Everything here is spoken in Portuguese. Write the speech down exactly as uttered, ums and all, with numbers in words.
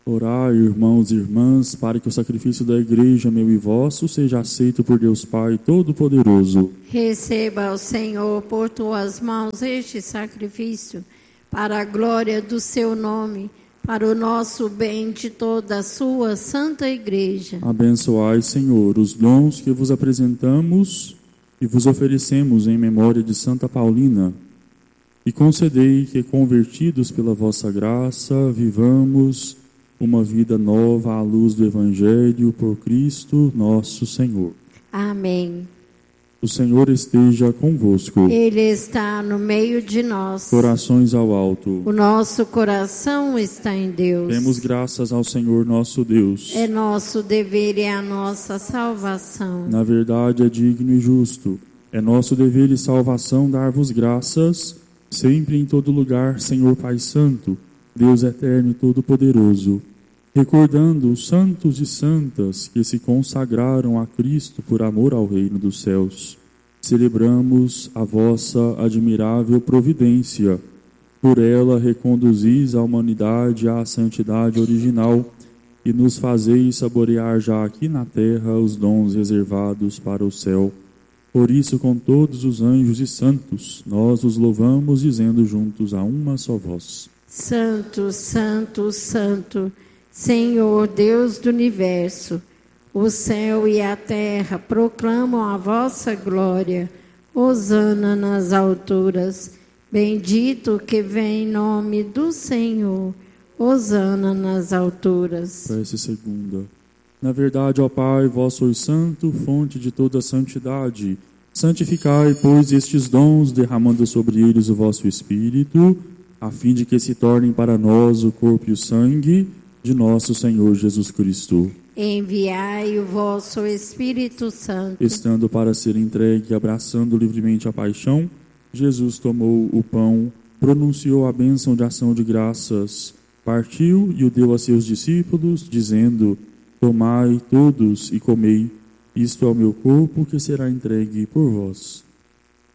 Orai, irmãos e irmãs, para que o sacrifício da Igreja, meu e vosso, seja aceito por Deus Pai Todo-Poderoso. Receba o Senhor por tuas mãos este sacrifício, para a glória do seu nome, para o nosso bem de toda a sua santa Igreja. Abençoai, Senhor, os dons que vos apresentamos e vos oferecemos em memória de Santa Paulina, e concedei que, convertidos pela vossa graça, vivamos uma vida nova à luz do Evangelho por Cristo nosso Senhor. Amém. O Senhor esteja convosco. Ele está no meio de nós. Corações ao alto. O nosso coração está em Deus. Demos graças ao Senhor nosso Deus. É nosso dever e a nossa salvação. Na verdade é digno e justo. É nosso dever e salvação dar-vos graças, sempre e em todo lugar, Senhor Pai Santo, Deus eterno e todo-poderoso, recordando os santos e santas que se consagraram a Cristo por amor ao reino dos céus. Celebramos a vossa admirável providência. Por ela reconduzis a humanidade à santidade original e nos fazeis saborear já aqui na terra os dons reservados para o céu. Por isso, com todos os anjos e santos, nós os louvamos, dizendo juntos a uma só voz: Santo, Santo, Santo, Senhor Deus do universo, o céu e a terra proclamam a vossa glória. Hosana nas alturas. Bendito que vem em nome do Senhor. Hosana nas alturas. Prece segunda. Na verdade, ó Pai, vós sois santo, fonte de toda santidade. Santificai, pois, estes dons, derramando sobre eles o vosso Espírito, a fim de que se tornem para nós o corpo e o sangue de nosso Senhor Jesus Cristo. Enviai o vosso Espírito Santo. Estando para ser entregue, abraçando livremente a paixão, Jesus tomou o pão, pronunciou a bênção de ação de graças, partiu e o deu a seus discípulos, dizendo: Tomai todos e comei, isto é o meu corpo que será entregue por vós.